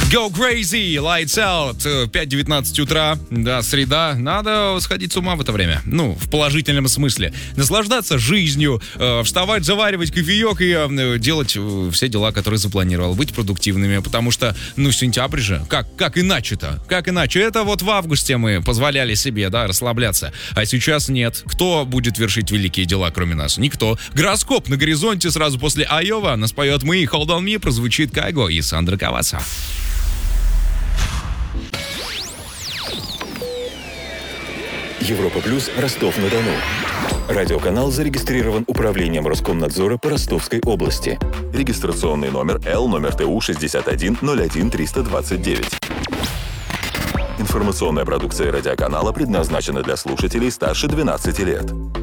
Go Crazy, Lights Out, 5:19 утра, да, среда, надо сходить с ума в это время, ну, в положительном смысле, наслаждаться жизнью, вставать, заваривать кофеек и делать все дела, которые запланировал, быть продуктивными, потому что, ну, сентябрь же, как иначе-то, как иначе, это вот в августе мы позволяли себе, да, расслабляться, а сейчас нет, кто будет вершить великие дела, кроме нас? Никто. Гороскоп на горизонте сразу после Айова, нас поет «Мы», «Hold on Me», прозвучит Кайго и Сандра Каваса. Европа Плюс, Ростов-на-Дону. Радиоканал зарегистрирован Управлением Роскомнадзора по Ростовской области. Регистрационный номер Л, номер ТУ 6101329. Информационная продукция радиоканала предназначена для слушателей старше 12 лет.